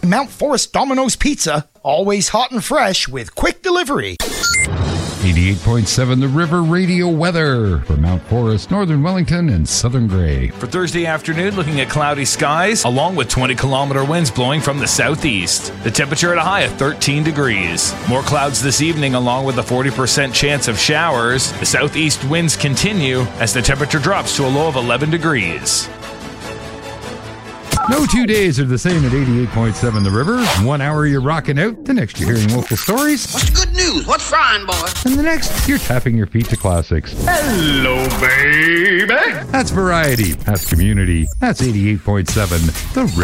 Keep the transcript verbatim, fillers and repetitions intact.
Mount Forest Domino's Pizza, always hot and fresh with quick delivery. eighty-eight point seven The River Radio weather for Mount Forest, Northern Wellington, and Southern Grey. For Thursday afternoon, looking at cloudy skies, along with twenty kilometer winds blowing from the southeast. The temperature at a high of thirteen degrees. More clouds this evening, along with a forty percent chance of showers. The southeast winds continue as the temperature drops to a low of eleven degrees. No two days are the same at eighty-eight point seven The River. One hour you're rocking out, the next you're hearing local stories. What's the good news? What's frying, boy? And the next, you're tapping your feet to classics. Hello, baby! That's variety. That's community. That's eighty-eight point seven The River.